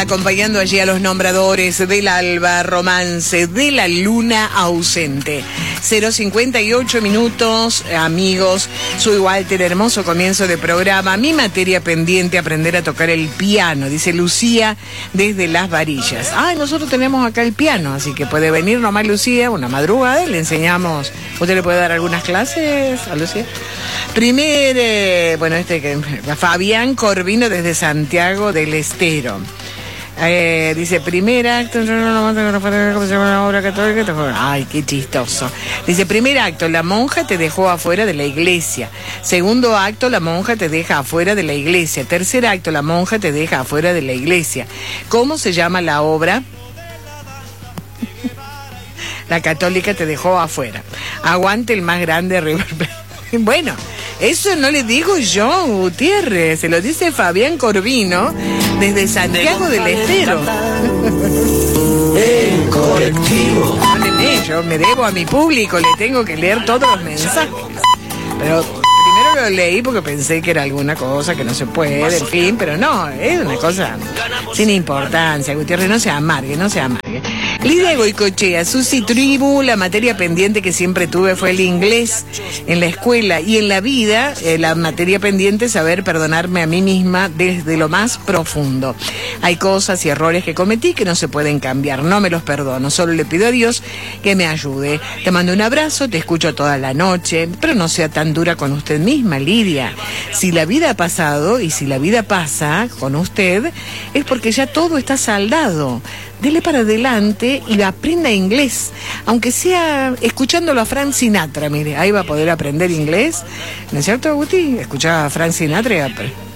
Acompañando allí a los nombradores del alba, romance de la luna ausente. 0:58 minutos, amigos. Soy Walter, hermoso comienzo de programa. Mi materia pendiente, aprender a tocar el piano, dice Lucía desde Las Varillas. Nosotros tenemos acá el piano, así que puede venir nomás Lucía, una madrugada, y le enseñamos. ¿Usted le puede dar algunas clases a Lucía? Fabián Corvino desde Santiago del Estero. Dice, primer acto, ¿cómo se llama la obra católica? Ay, qué chistoso. Dice, primer acto, la monja te dejó afuera de la iglesia. Segundo acto, la monja te deja afuera de la iglesia. Tercer acto, la monja te deja afuera de la iglesia. ¿Cómo se llama la obra? La católica te dejó afuera. Aguante el más grande River Plate. Bueno, eso no le digo yo, Gutiérrez, se lo dice Fabián Corvino desde Santiago del Estero. El colectivo. Yo me debo a mi público, le tengo que leer todos los mensajes. Pero primero lo leí porque pensé que era alguna cosa que no se puede, en fin, pero no, es una cosa sin importancia, Gutiérrez, no se amargue. Lidia Goicochea, Susi Tribu, la materia pendiente que siempre tuve fue el inglés en la escuela y en la vida, la materia pendiente es saber perdonarme a mí misma desde lo más profundo. Hay cosas y errores que cometí que no se pueden cambiar, no me los perdono, solo le pido a Dios que me ayude. Te mando un abrazo, te escucho toda la noche, pero no sea tan dura con usted misma, Lidia. Si la vida ha pasado y si la vida pasa con usted, es porque ya todo está saldado. Dele para adelante y aprenda inglés, aunque sea escuchándolo a Frank Sinatra, mire, ahí va a poder aprender inglés, ¿no es cierto, Guti? Escuchaba a Frank Sinatra y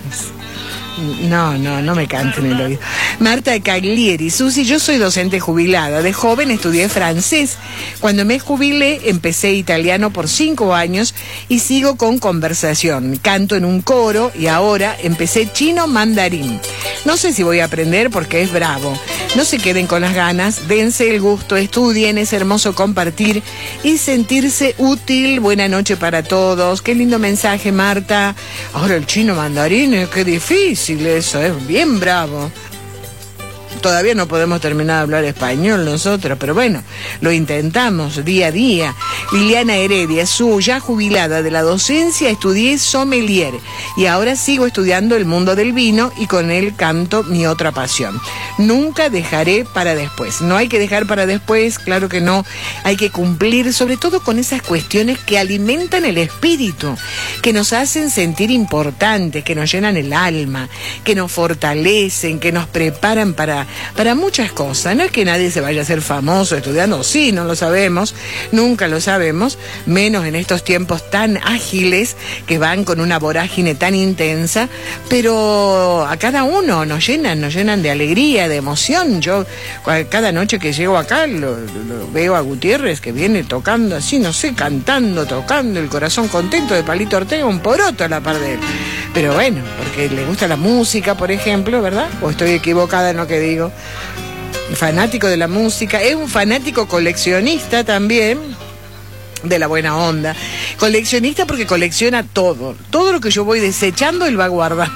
No me canten el oído. Marta Caglieri, Susi, yo soy docente jubilada. De joven estudié francés. Cuando me jubilé, empecé italiano por 5 años y sigo con conversación. Canto en un coro y ahora empecé chino mandarín. No sé si voy a aprender porque es bravo. No se queden con las ganas, dense el gusto, estudien, es hermoso compartir y sentirse útil. Buena noche para todos. Qué lindo mensaje, Marta. Ahora el chino mandarín, qué difícil eso, es bien bravo. Todavía no podemos terminar de hablar español nosotros, pero bueno, lo intentamos día a día. Liliana Heredia, ya jubilada de la docencia, estudié sommelier y ahora sigo estudiando el mundo del vino y con él canto mi otra pasión. Nunca dejaré para después. No hay que dejar para después, claro que no. Hay que cumplir, sobre todo con esas cuestiones que alimentan el espíritu, que nos hacen sentir importantes, que nos llenan el alma, que nos fortalecen, que nos preparan para muchas cosas. No es que nadie se vaya a hacer famoso estudiando, sí, no lo sabemos, nunca lo sabemos, menos en estos tiempos tan ágiles que van con una vorágine tan intensa, pero a cada uno nos llenan de alegría, de emoción. Yo cada noche que llego acá lo veo a Gutiérrez que viene tocando así, no sé, cantando, tocando, el corazón contento de Palito Ortega, un poroto a la par de él. Pero bueno, porque le gusta la música, por ejemplo, ¿verdad? ¿O estoy equivocada en lo que digo? Fanático de la música, es un fanático coleccionista también, de la buena onda. Coleccionista porque colecciona todo lo que yo voy desechando, él va a guardar.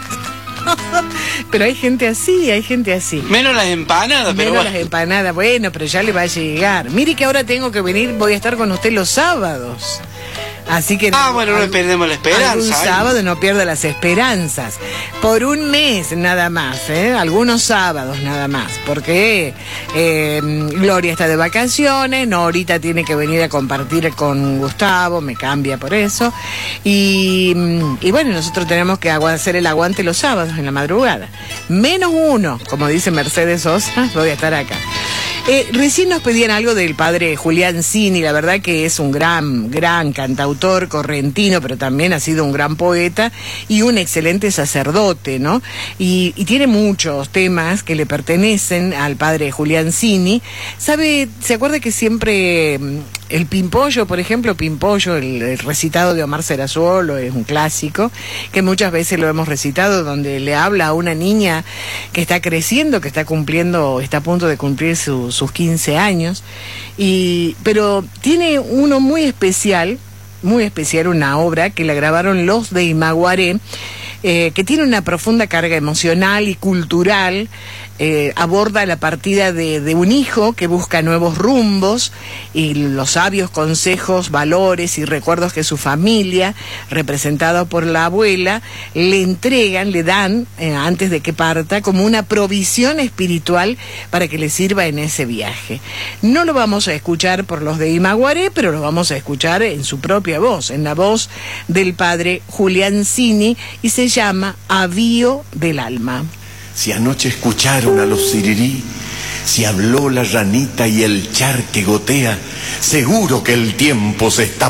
Pero hay gente así. Menos las empanadas, pero las empanadas, bueno, pero ya le va a llegar. Mire que ahora tengo que venir, voy a estar con usted los sábados. Así que bueno, no perdemos la esperanza. Un sábado no pierda las esperanzas. Por un mes nada más, algunos sábados nada más, porque Gloria está de vacaciones, Norita tiene que venir a compartir con Gustavo, me cambia por eso, y bueno, nosotros tenemos que hacer el aguante los sábados en la madrugada. Menos uno, como dice Mercedes Sosa, voy a estar acá. Recién nos pedían algo del padre Julián Cini, la verdad que es un gran cantautor correntino, pero también ha sido un gran poeta y un excelente sacerdote, ¿no? Y tiene muchos temas que le pertenecen al padre Julián Cini. ¿Se acuerda que siempre el Pimpollo, por ejemplo, el recitado de Omar Serazuolo es un clásico, que muchas veces lo hemos recitado, donde le habla a una niña que está creciendo, que está a punto de cumplir sus 15 años, pero tiene uno muy especial, una obra que la grabaron los de Imaguaré, que tiene una profunda carga emocional y cultural, aborda la partida de un hijo que busca nuevos rumbos y los sabios consejos, valores y recuerdos que su familia, representada por la abuela, le entregan, le dan, antes de que parta, como una provisión espiritual para que le sirva en ese viaje. No lo vamos a escuchar por los de Imaguaré, pero lo vamos a escuchar en su propia voz, en la voz del padre Julián Cini, y se llama Avío del Alma. Si anoche escucharon a los sirirí, si habló la ranita y el charque gotea, seguro que el tiempo se está